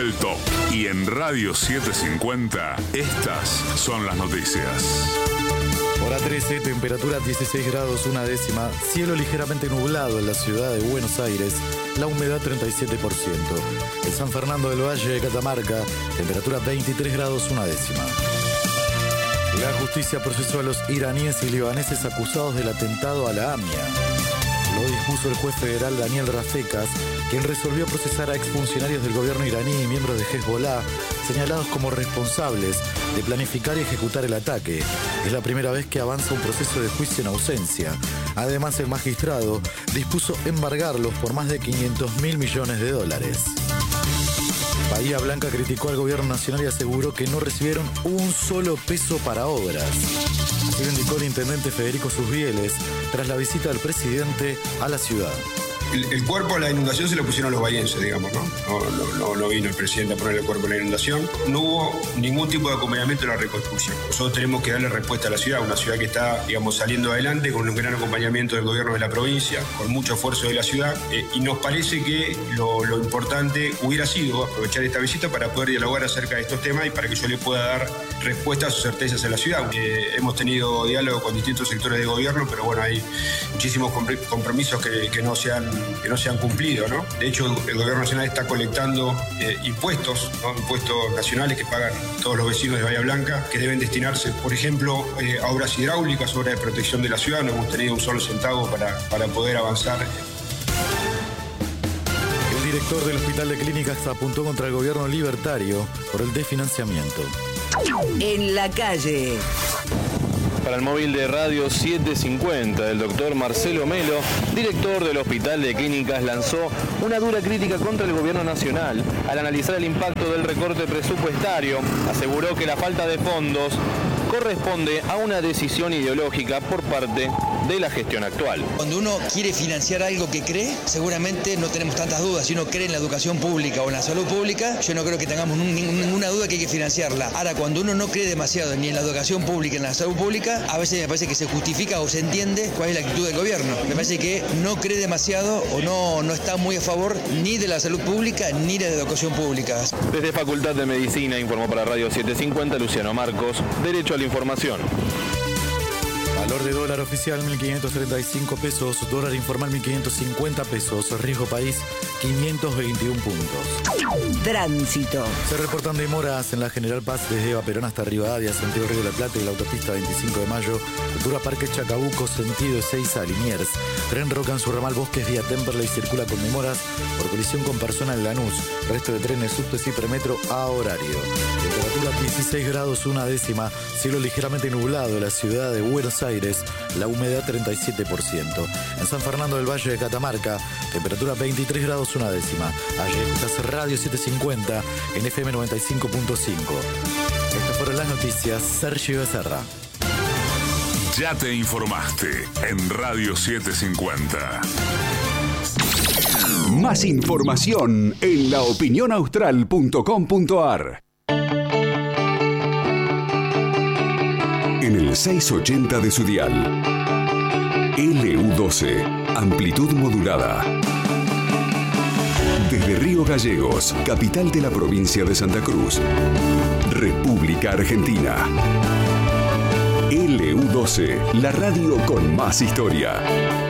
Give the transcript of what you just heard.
el top. Y en Radio 750, estas son las noticias. Hora 13, temperatura 16 grados, una décima, cielo ligeramente nublado en la ciudad de Buenos Aires, la humedad 37%. En San Fernando del Valle de Catamarca, temperatura 23 grados, una décima. La justicia procesó a los iraníes y libaneses acusados del atentado a la AMIA. Lo dispuso el juez federal Daniel Rafecas, quien resolvió procesar a exfuncionarios del gobierno iraní y miembros de Hezbollah, señalados como responsables de planificar y ejecutar el ataque. Es la primera vez que avanza un proceso de juicio en ausencia. Además, el magistrado dispuso embargarlos por más de $500.000 millones. Bahía Blanca criticó al gobierno nacional y aseguró que no recibieron un solo peso para obras. Así lo indicó el intendente Federico Susbieles tras la visita del presidente a la ciudad. El cuerpo a la inundación se lo pusieron los bahienses, digamos, ¿no? No vino el presidente a poner el cuerpo a la inundación. No hubo ningún tipo de acompañamiento en la reconstrucción. Nosotros tenemos que darle respuesta a la ciudad, una ciudad que está, digamos, saliendo adelante con un gran acompañamiento del gobierno de la provincia, con mucho esfuerzo de la ciudad. Y nos parece que lo importante hubiera sido aprovechar esta visita para poder dialogar acerca de estos temas y para que yo le pueda dar respuestas o certezas a la ciudad. Hemos tenido diálogo con distintos sectores de gobierno, pero bueno, hay muchísimos compromisos que no se han cumplido, ¿no? De hecho, el gobierno nacional está colectando impuestos, ¿no? Impuestos nacionales que pagan todos los vecinos de Bahía Blanca, que deben destinarse, por ejemplo, a obras hidráulicas, obras de protección de la ciudad. No hemos tenido un solo centavo para poder avanzar. El director del Hospital de Clínicas apuntó contra el gobierno libertario por el desfinanciamiento. En la calle. Para el móvil de Radio 750, el doctor Marcelo Melo, director del Hospital de Clínicas, lanzó una dura crítica contra el gobierno nacional al analizar el impacto del recorte presupuestario. Aseguró que la falta de fondos corresponde a una decisión ideológica por parte de la gestión actual. Cuando uno quiere financiar algo que cree, seguramente no tenemos tantas dudas. Si uno cree en la educación pública o en la salud pública, yo no creo que tengamos ninguna duda que hay que financiarla. Ahora, cuando uno no cree demasiado ni en la educación pública ni en la salud pública, a veces me parece que se justifica o se entiende cuál es la actitud del gobierno. Me parece que no cree demasiado o no está muy a favor ni de la salud pública ni de la educación pública. Desde Facultad de Medicina informó para Radio 750 Luciano Marcos, Derecho a la Información. Valor de dólar oficial 1.535 pesos, dólar informal 1.550 pesos, riesgo país 521 puntos. Tránsito. Se reportan demoras en la General Paz desde Eva Perón hasta Rivadavia, sentido Río de la Plata, y la autopista 25 de Mayo, altura Parque Chacabuco, sentido Ezeiza a Liniers. Tren Roca en su ramal Bosques vía Temperley circula con demoras por colisión con persona en Lanús. Resto de trenes, subtes y premetro a horario. Temperatura 16 grados, una décima, cielo ligeramente nublado en la ciudad de Buenos Aires, la humedad 37%. En San Fernando del Valle de Catamarca, temperatura 23 grados, una décima. Allí escuchas Radio 750 en FM 95.5. Estas fueron las noticias. Sergio Becerra. Ya te informaste en Radio 750. Más información en laopinionaustral.com.ar. En el 680 de su dial. LU12, amplitud modulada. Desde Río Gallegos, capital de la provincia de Santa Cruz, República Argentina. LU12, la radio con más historia.